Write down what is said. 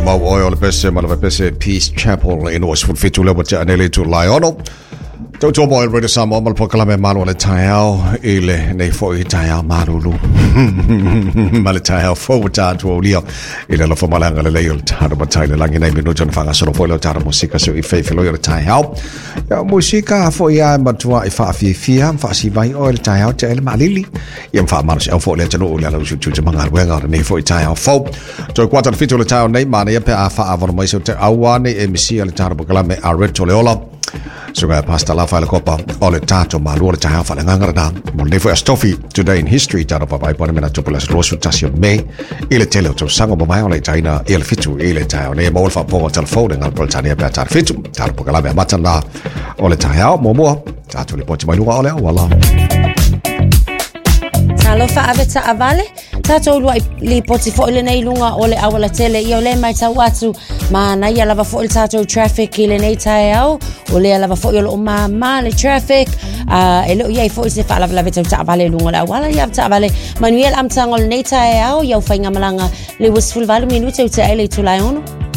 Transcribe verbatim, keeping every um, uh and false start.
mau oil pese malava pese Peace Chapel in Westwood fitu lewa te anele tu Liono. Tau tō mo elrede sa mo mal pokalame malu le taiao ile nei fo i taiao marulu. Male taiao fo ta tu olio ile lo fo malanga le leo taro batai le langi nei minu jon fanga solo fo le taro musika so i feifelo le taiao. Ya musika fo ia matua i fa fi fia fa si vai o le taiao te ele malili. Ia fa malu se fo le tano le lo su tu manga wenga nei fo i taiao fo. To kwata le fitu le taiao nei mana ia pe a fa avon mai so te awane e misi le taro pokalame a reto le ola. Suga pasta la file copa ole tato malu le taha fa nganga na mo le foi stofi today in history taro pa pai pone mena topolas rosu tasio me ile tele to sango mo mai ole taina ile fitu ile taio ne mo fa po telefone ngal pol tania pa tar fitu taro po kala be matana ole taio mo mo tato le poti mai lu ole wala Talo fa aveta avale tato lu li poti fo ile nei lunga ole awala tele io le mai tawatu ma na ia lava fo il tato traffic ile nei taio ole lava fo ile ma ma le traffic a ele ia fo se fa lava veta ta avale lunga la wala ia ta avale manuel am tangol nei taio ia fa inga malanga le was full valu minute te ele tu Liono